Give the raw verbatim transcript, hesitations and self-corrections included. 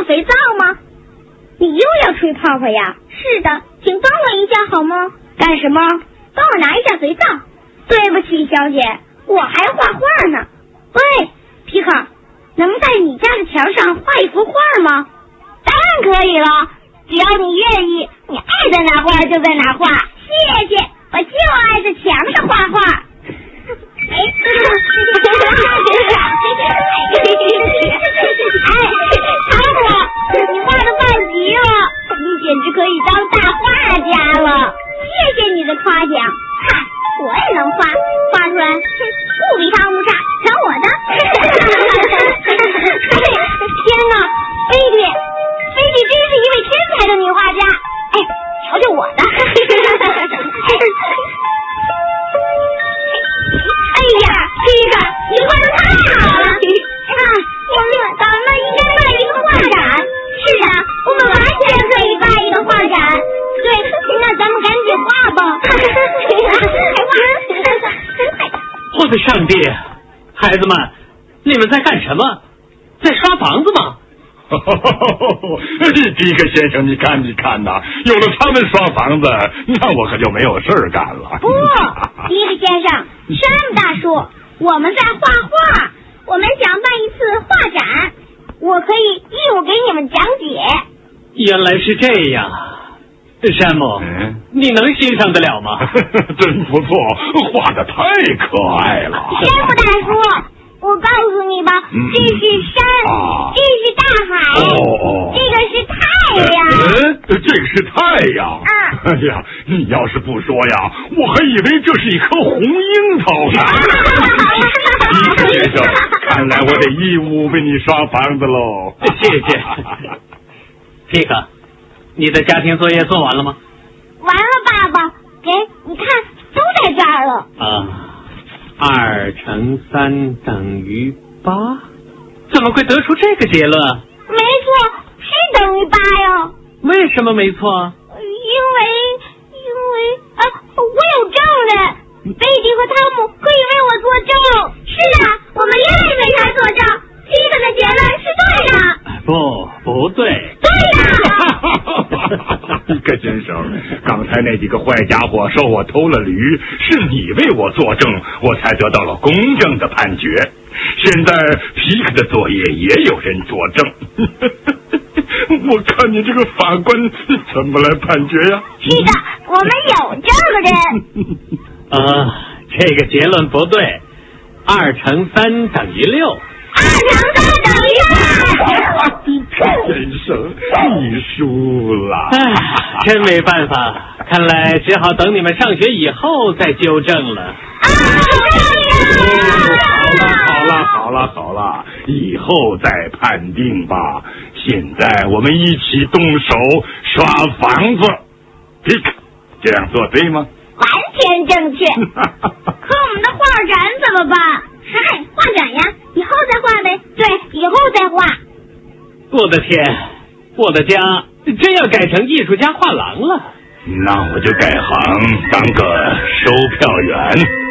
要肥皂吗？你又要吹泡泡呀？是的，请帮我一下好吗？干什么？帮我拿一下肥皂。对不起，小姐，我还要画画呢。喂，皮克，能在你家的墙上画一幅画吗？当然可以了，只要你愿意，你爱在哪画就在哪画。谢谢，我就爱在墙上画画。哎，汤姆，你画的棒极了，你简直可以当大画家了。谢谢你的夸奖，哈，我也能画，画出来不比汤姆差，成我的。天哪，菲比，菲比真是一位天才的女画家。哎，瞧瞧我的。哎呀，这个你画的太好了！啊，我们咱们应该办一个画展。是啊，我们完全可以办一个画展。对，那咱们赶紧画吧。 我的上帝，孩子们，你们在干什么？在刷房子吗？ 迪克先生，你看，你看呐，有了他们刷房子，那我可就没有事儿干了。 不，迪克先生，山姆大叔，我们在画画，我们想办一次画展，我可以义务给你们讲解。 原来是这样，山姆，嗯、你能欣赏得了吗？ 真不错，画得太可爱了。 山姆大叔，我告诉你吧，嗯、这是山，啊、这是大海，哦、这个是太阳。 嗯，这是太阳。 啊！ 哎呀，你要是不说呀，我还以为这是一颗红樱桃呢。迪克先生，看来我得义务为你刷房子喽。 谢谢。皮克，你的家庭作业做完了吗？ 完了，爸爸。给你看，都在这儿了。 啊。二乘三等于八，怎么会得出这个结论？ 没错，是等于八呀。 为什么没错？ 因为，因为啊，我有证人，贝蒂和汤姆可以为我作证。是啊，我们愿意为他作证。皮克的结论是对的。 不，不对。 对的。 迪克先生，刚才那几个坏家伙说我偷了驴，是你为我作证，我才得到了公正的判决。现在皮克的作业也有人作证。我看你这个法官怎么来判决呀？ 是的，我们有证人。 啊，这个结论不对。二乘三等于六。 二乘三等于八。 迪克先生，你输了。 唉，真没办法，看来只好等你们上学以后再纠正了。 啊！ 好了，好了，好了，好了，以后再判定吧。现在我们一起动手刷房子。迪克，这样做对吗？ 完全正确。可我们的画展怎么办？嗨，画展呀，以后再画呗。对，以后再画。 我的天，我的家真要改成艺术家画廊了。 那我就改行当个售票员。